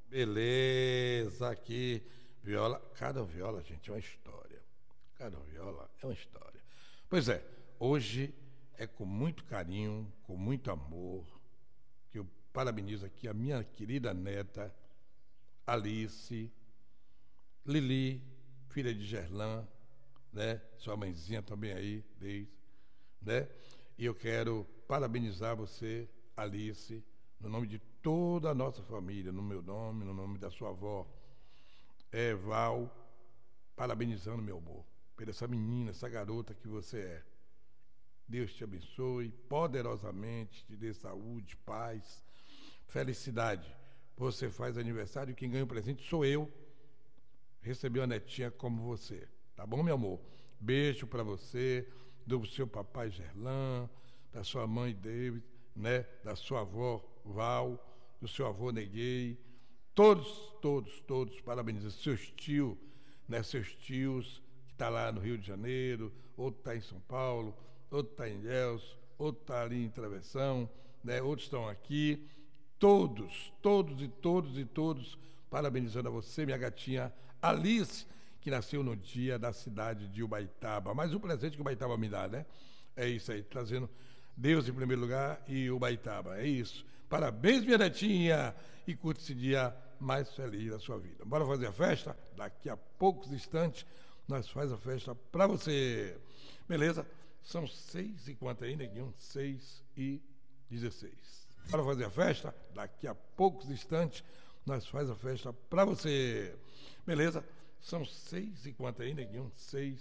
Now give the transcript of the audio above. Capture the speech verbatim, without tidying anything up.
Beleza, aqui, viola. Cada viola, gente, é uma história. Cada viola é uma história. Pois é, hoje é com muito carinho, com muito amor, que eu parabenizo aqui a minha querida neta, Alice, Lili, filha de Gerlã, né? Sua mãezinha também aí, desde, né? E eu quero parabenizar você, Alice, no nome de toda a nossa família, no meu nome, no nome da sua avó, é, Val, parabenizando, meu amor, por essa menina, essa garota que você é. Deus te abençoe poderosamente, te dê saúde, paz, felicidade. Você faz aniversário e quem ganha o presente sou eu. Recebi uma netinha como você. Tá bom, meu amor? Beijo para você, do seu papai Gerlã, da sua mãe David, né? Da sua avó Val, do seu avô Neguei. Todos, todos, todos, parabenizo. Seus tios, né? Seus tios, que tá lá no Rio de Janeiro, outro tá em São Paulo, outro tá em Ilhéus, outro tá ali em Travessão, né? Outros estão aqui. Todos, todos e todos e todos, parabenizando a você, minha gatinha Alice, que nasceu no dia da cidade de Ubaitaba. Mais um presente que o Ubaitaba me dá, né? É isso aí, trazendo Deus em primeiro lugar e Ubaitaba. É isso. Parabéns, minha netinha, e curte esse dia mais feliz da sua vida. Bora fazer a festa? Daqui a poucos instantes nós faz a festa para você. Beleza? São seis e quanto aí, neguinho? Seis e dezesseis. Bora fazer a festa? Daqui a poucos instantes nós faz a festa para você. Beleza? São seis e quanto aí, neguinho? Seis